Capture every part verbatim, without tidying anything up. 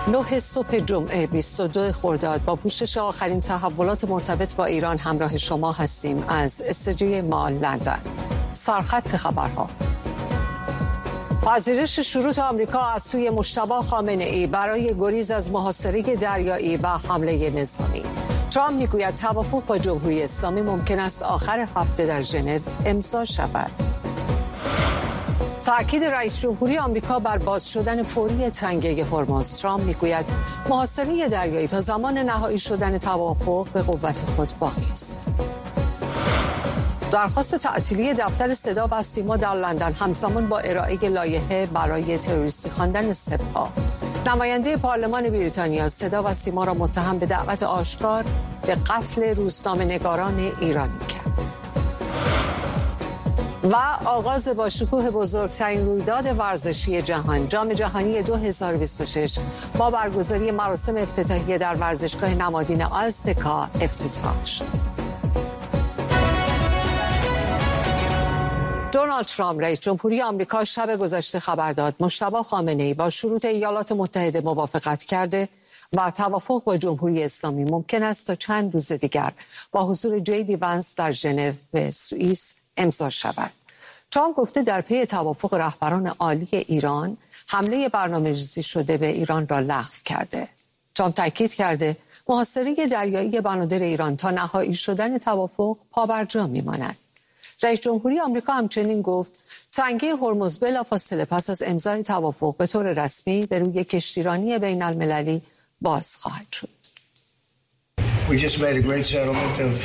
نه صبح جمعه بیست و دو خرداد با پوشش آخرین تحولات مرتبط با ایران همراه شما هستیم از استودیوی ما لندن. سرخط خبرها: پذیرش شروط آمریکا از سوی مجتبی خامنه‌ای برای گریز از محاصره دریایی و حمله نظامی. ترامپ میگوید توافق با جمهوری اسلامی ممکن است آخر هفته در ژنو امضا شود. تأکید رئیس جمهوری آمریکا بر باز شدن فوری تنگه هرمز. ترامپ میگوید محاصره دریایی تا زمان نهایی شدن توافق به قوت خود باقی است. درخواست تعطیلی دفتر صدا و سیما در لندن همزمان با ارائه لایحه برای تروریستی خواندن سپاه. نماینده پارلمان بریتانیا صدا و سیما را متهم به دعوت آشکار به قتل روزنامه‌نگاران ایرانی کرد. و آغاز با شکوه بزرگترین رویداد ورزشی جهان، جام جهانی دو هزار و بیست و شش با برگزاری مراسم افتتاحیه در ورزشگاه نمادین آزتکا افتتاح شد. دونالد ترامپ رئیس جمهوری آمریکا شب گذشته خبر داد مجتبی خامنه‌ای با شروط ایالات متحده موافقت کرده و توافق با جمهوری اسلامی ممکن است تا چند روز دیگر با حضور جی دی ونس در ژنو به سوئیس امضا شود. ترامپ گفته در پی توافق رهبران عالی ایران حمله برنامه‌ریزی شده به ایران را لغو کرده. ترامپ تاکید کرده محاصره دریایی بنادر ایران تا نهایی شدن توافق پابرجا میماند. رئیس جمهوری آمریکا همچنین گفت تنگه هرمز بلافاصله پس از امضای توافق به طور رسمی به روی کشتیرانی بین المللی باز خواهد شد. We just made a great settlement of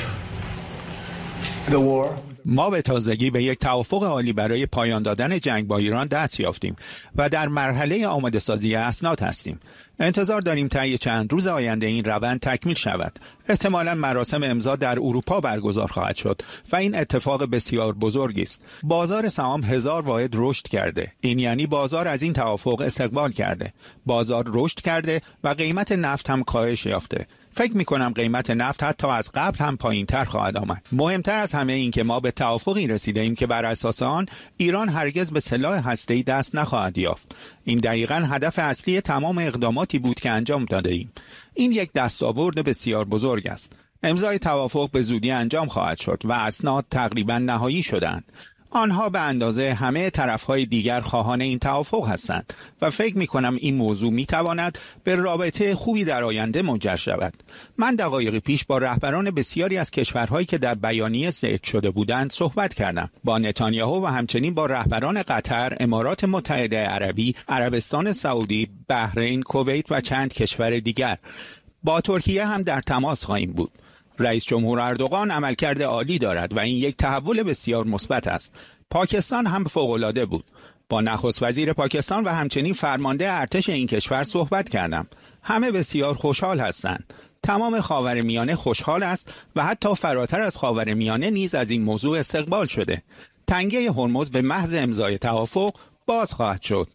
the war. ما به تازگی به یک توافق عالی برای پایان دادن جنگ با ایران دست یافتیم و در مرحله آماده سازی اسناد هستیم. انتظار داریم طی چند روز آینده این روند تکمیل شود. احتمالاً مراسم امضا در اروپا برگزار خواهد شد و این اتفاق بسیار بزرگی است. بازار سهام هزار واحد رشد کرده. این یعنی بازار از این توافق استقبال کرده. بازار رشد کرده و قیمت نفت هم کاهش یافته. فکر می کنم قیمت نفت حتی از قبل هم پایین تر خواهد آمد. مهمتر از همه این که ما به توافقی رسیده ایم که بر اساس آن ایران هرگز به سلاح هسته‌ای دست نخواهد یافت. این دقیقاً هدف اصلی تمام اقداماتی بود که انجام داده ایم. این یک دستاورد بسیار بزرگ است. امضای توافق به زودی انجام خواهد شد و اسناد تقریباً نهایی شدند. آنها به اندازه همه طرفهای دیگر خواهان این توافق هستند و فکر می کنم این موضوع می تواند به رابطه خوبی در آینده منجر شود. من دقایقی پیش با رهبران بسیاری از کشورهایی که در بیانیه ذکر شده بودند صحبت کردم. با نتانیاهو و همچنین با رهبران قطر، امارات متحده عربی، عربستان سعودی، بحرین، کویت و چند کشور دیگر. با ترکیه هم در تماس خواهیم بود. رئیس جمهور اردوغان عملکرد عالی دارد و این یک تحول بسیار مثبت است. پاکستان هم فوق‌العاده بود. با نخست وزیر پاکستان و همچنین فرمانده ارتش این کشور صحبت کردم. همه بسیار خوشحال هستند. تمام خاورمیانه خوشحال است و حتی فراتر از خاورمیانه نیز از این موضوع استقبال شده. تنگه هرمز به محض امضای توافق باز خواهد شد.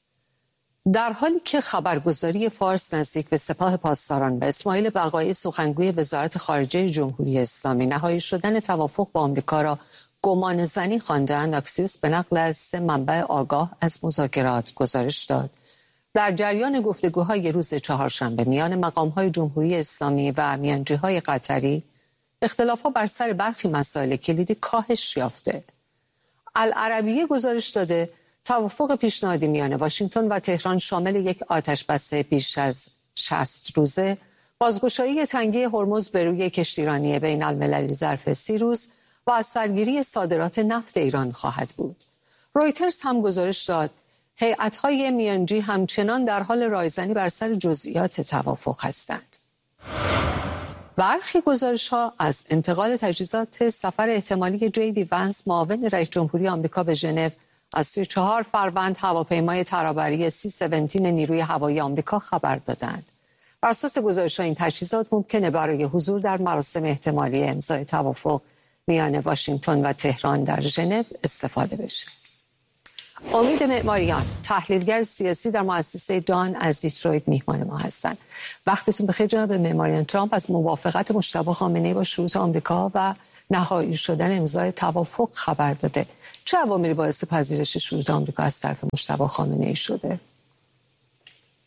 در حالی که خبرگزاری فارس نزدیک به سپاه پاسداران و اسماعیل بقایی سخنگوی وزارت خارجه جمهوری اسلامی نهایی شدن توافق با آمریکا را گمان زنی خواندند، اکسیوس به نقل از سه منبع آگاه از مذاکرات گزارش داد در جریان گفتگوهای روز چهارشنبه میان مقام‌های جمهوری اسلامی و میانجی‌های قطری اختلاف‌ها بر سر برخی مسائل کلیدی کاهش یافته. العربیه گزارش داده توافق پیشنهادی میان واشنگتن و تهران شامل یک آتشبس بیش از شصت روزه، بازگشایی تنگه هرمز به روی کشتیرانی بین المللی ظرف سی روز و از سرگیری صادرات نفت ایران خواهد بود. رویترز هم گزارش داد هیئت‌های میانجی همچنان در حال رایزنی بر سر جزئیات توافق هستند. برخی گزارش‌ها از انتقال تجهیزات سفر احتمالی جی دی ونس معاون رئیس جمهوری آمریکا به ژنو از سوی چهار فروند هواپیمای ترابری سی هفده نیروی هوایی آمریکا خبر دادند. بر اساس گزارش‌ها این تجهیزات ممکنه برای حضور در مراسم احتمالی امضای توافق میان واشنگتن و تهران در ژنو استفاده بشه. امید معماریان، تحلیلگر سیاسی در مؤسسه دان از دیترویت میهمان ما هستند. وقتتون بخیر جناب معماریان. ترامپ از موافقت مجتبی خامنه‌ای با شروط آمریکا و نهایی شدن امضای توافق خبر داده. چه عواملی باعث پذیرش شروط آمریکا از طرف مجتبی خامنه‌ای شده؟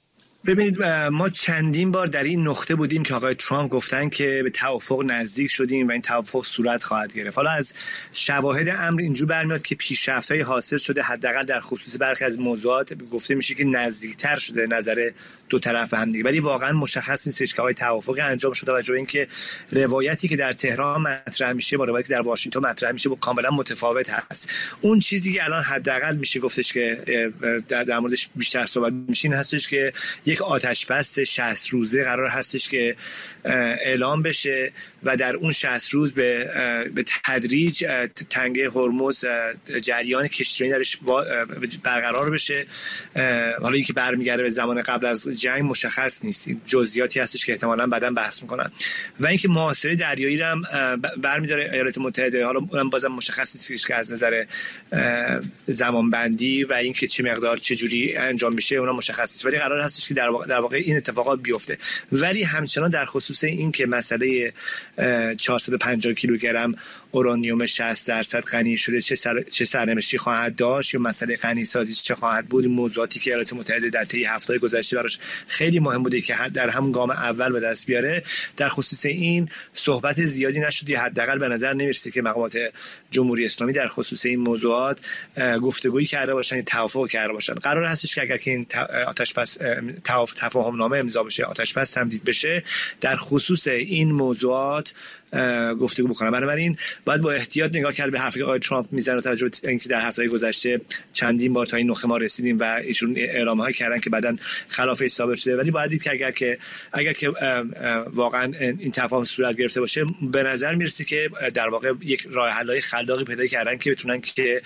ببینید ما چندین بار در این نقطه بودیم که آقای ترامپ گفتن که به توافق نزدیک شدیم و این توافق صورت خواهد گرفت. حالا از شواهد امر اینجور برمیاد که پیشرفت‌های حاصل شده، حداقل در خصوص برخی از موضوعات گفته میشه که نزدیکتر شده نظر دو طرف هم دیگه، ولی واقعا مشخص نیست که آقای توافقی انجام شده و جای اینکه روایتی که در تهران مطرح میشه با روایتی که در واشنگتن مطرح میشه با کاملا متفاوت هست. اون چیزی که الان حداقل میشه گفتش که در, در موردش بیشتر صحبت میشه این هستش که یک آتش بس شصت روزه قرار هستش که اعلام بشه و در اون شصت روز به به تدریج تنگه هرمز جریان کشتیرانی درش برقرار بشه. حالا اینکه برمیگرده به زمان قبل از جنگ مشخص نیست، جزئیاتی هستش که احتمالاً بعداً بحث میکنن و اینکه محاصره دریایی رو هم برمی‌داره ایالات متحده. حالا اونم بازم مشخص نیست که از نظر زمانبندی و اینکه چه مقدار چه جوری انجام میشه اونم مشخص نیست، ولی قرار هستش که در واقع, در واقع این اتفاقات بیفته. ولی همچنان در خصوص این که مسئله چهارصد و پنجاه کیلوگرم اورانیوم شصت درصد غنی شده چه سر... چه سرنوشتی خواهد داشت یا مسئله غنی سازی چه خواهد بود، موضوعاتی که ایالات متحده در طی هفته‌های گذشته براش خیلی مهم بوده که در همون گام اول به دست بیاره، در خصوص این صحبت زیادی نشده. حداقل به نظر نمیرسه که مقامات جمهوری اسلامی در خصوص این موضوعات گفتگویی کرده باشن، توافق کرده باشن. قرار هستش که اگر که این آتش‌بس تفاهم نامه امضا بشه، آتش‌بس تمدید بشه، در خصوص این موضوعات گفتگو بکنن. بنابراین باید با احتیاط نگاه کرد به حرفی که آقای ترامپ میزنه، توجه به اینکه در هفته‌های گذشته چندین بار تا این نقطه ما رسیدیم و ایشون اعلام‌هایی کردن که بعداً خلاف ثابت شده. ولی باید دید که اگر که اگر که واقعاً این تفاهم صورت گرفته باشه، به نظر میرسه که در واقع یک راه حل‌های خلاقی پیدا کردن که بتونن که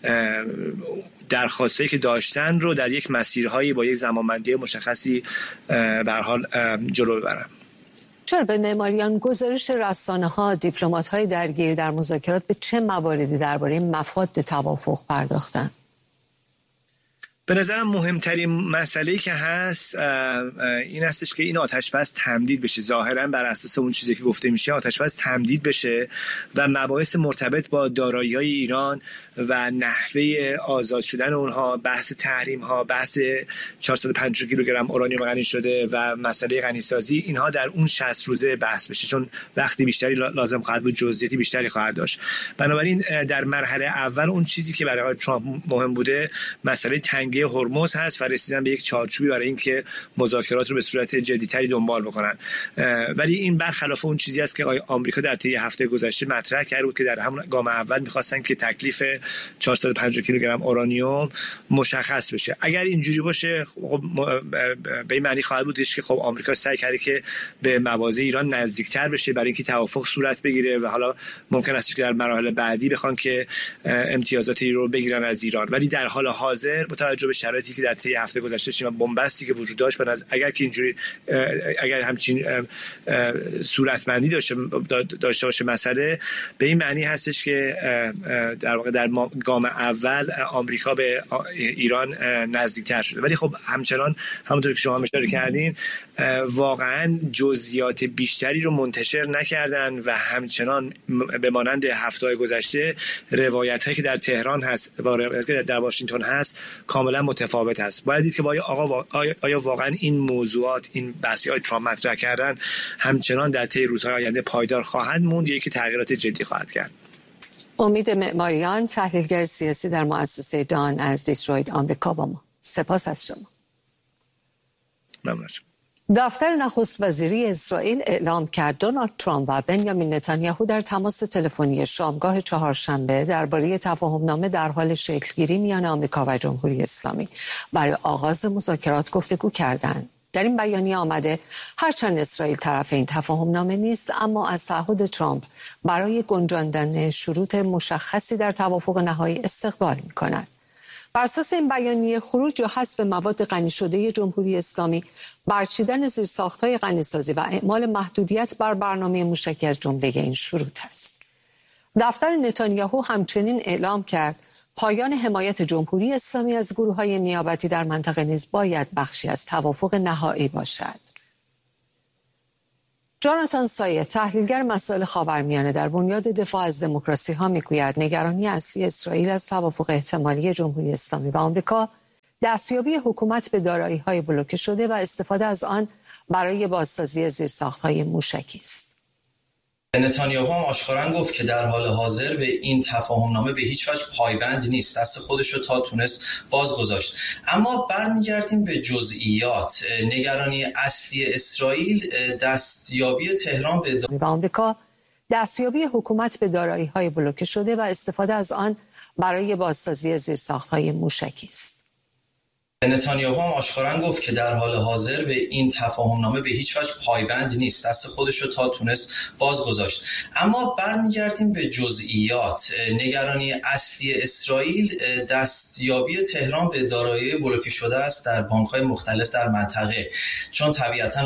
درخواستایی که داشتن رو در یک مسیرهایی با یک زمانبندی مشخصی به هر حال جلو ببرن. چرا به معماریان گزارش رسانه‌ها دیپلمات‌های درگیر در مذاکرات به چه مواردی درباره مفاد توافق پرداختند؟ به نظرم مهمترین مسئله‌ای که هست این هستش که این آتش‌بس تمدید بشه. ظاهراً بر اساس اون چیزی که گفته میشه آتش‌بس تمدید بشه و مباحث مرتبط با دارایی‌های ایران و نحوه آزاد شدن اونها، بحث تحریم‌ها، بحث چهارصد و پنجاه کیلوگرم اورانیوم غنی شده و مسئله غنی‌سازی، اینها در اون شصت روزه بحث بشه، چون وقتی بیشتری لازم خواهد بود، جزئیاتی بیشتری خواهد داشت. بنابراین در مرحله اول اون چیزی که برای آقای ترامپ مهم بوده مسئله تنگه هرمز هست و رسیدن به یک چارچوبی برای اینکه مذاکرات رو به صورت جدی‌تری دنبال بکنن. ولی این برخلاف اون چیزی است که آمریکا در طی هفته گذشته مطرح کرده بود که در همون گام اول می‌خواستن که تکلیف چهارصد و پنجاه کیلوگرم اورانیوم مشخص بشه. اگر اینجوری باشه خب به این معنی خواهد بودش که خب آمریکا سعی کرده که به مواضع ایران نزدیکتر بشه برای اینکه توافق صورت بگیره و حالا ممکن است که در مراحل بعدی بخوان که امتیازاتی رو بگیرن از ایران. ولی در حال حاضر با توجه به شرایطی که در طی هفته گذشته شیم و بنبستی که وجود داشت، به نظر اگر که اینجوری اگر همچین صورتبندی داشته داشته باشه مسئله، به این معنی هستش که در واقع در گام اول آمریکا به ایران نزدیکتر شده. ولی خب همچنان همونطور که شما اشاره کردین واقعا جزئیات بیشتری رو منتشر نکردن و همچنان به مانند هفته‌های گذشته روایت‌هایی که در تهران هست و روایت‌هایی که در واشنگتن هست کاملا متفاوت هست. باید دید که با آقا آیا واقعا این موضوعات، این بحث‌های ترامپ مطرح کردن همچنان در طی روزهای آینده پایدار خواهد موند یا اینکه تغییرات جدی خواهد کرد. امید معماریان، تحلیلگر سیاسی در مؤسسه دان از دیترویت آمریکا با ما. سپاس از شما. ممنون. دفتر نخست وزیری اسرائیل اعلام کرد دونالد ترامپ و بنیامین نتانیاهو در تماس تلفنی شامگاه چهارشنبه درباره تفاهم‌نامه در حال شکلگیری میان آمریکا و جمهوری اسلامی برای آغاز مذاکرات گفتگو کردند. در این بیانیه آمده هرچند اسرائیل طرف این تفاهم‌نامه نیست، اما از تعهد ترامپ برای گنجاندن شروط مشخصی در توافق نهایی استقبال می‌کند. بر اساس این بیانیه خروج یا حذف مواد غنی شده جمهوری اسلامی، برچیدن زیرساخت‌های غنی‌سازی و اعمال محدودیت بر برنامه موشکی از جمله این شروط است. دفتر نتانیاهو همچنین اعلام کرد پایان حمایت جمهوری اسلامی از گروه‌های نیابتی در منطقه نیز باید بخشی از توافق نهایی باشد. جاناتان سایه، تحلیلگر مسائل خاورمیانه در بنیاد دفاع از دموکراسی ها، میگوید نگرانی اصلی اسرائیل از توافق احتمالی جمهوری اسلامی و آمریکا دستیابی حکومت به دارایی‌های بلوکه شده و استفاده از آن برای بازسازی زیرساخت‌های موشکی است. نتانیاهو هم آشکارا گفت که در حال حاضر به این تفاهمنامه به هیچ وجه پایبند نیست، دست خودش رو تا تونست باز گذاشت. اما برمیگردیم به جزئیات. نگرانی اصلی اسرائیل دستیابی تهران به دارایی و آمریکا دستیابی حکومت به دارایی‌های بلوکه شده و استفاده از آن برای بازسازی زیرساخت‌های موشکی است. نتانیاهو هم آشکارا گفت که در حال حاضر به این تفاهمنامه به هیچ وجه پایبند نیست، دست خودش رو تا تونست باز گذاشت. اما برمیگردیم به جزئیات. نگرانی اصلی اسرائیل دستیابی تهران به دارایی بلوکه شده است در بانک‌های مختلف در منطقه، چون طبیعتاً